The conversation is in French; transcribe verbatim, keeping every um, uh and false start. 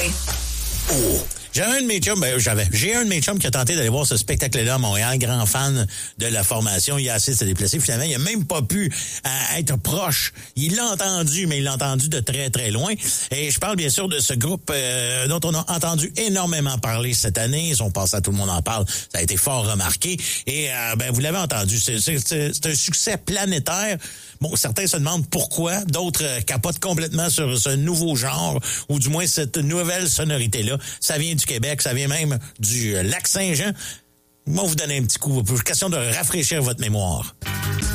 Oh! J'avais un de mes chums, ben, j'avais, j'ai un de mes chums qui a tenté d'aller voir ce spectacle-là à Montréal, grand fan de la formation. Il a assez de se déplacer. Finalement, il a même pas pu euh, être proche. Il l'a entendu, mais il l'a entendu de très, très loin. Et je parle bien sûr de ce groupe euh, dont on a entendu énormément parler cette année. Ils sont passés à Tout le monde en parle. Ça a été fort remarqué. Et euh, ben vous l'avez entendu, c'est, c'est, c'est, c'est un succès planétaire. Bon, certains se demandent pourquoi, d'autres euh, capotent complètement sur ce nouveau genre, ou du moins cette nouvelle sonorité-là. Ça vient du Québec, ça vient même du Lac-Saint-Jean. Moi, vous donner un petit coup, pour question de rafraîchir votre mémoire.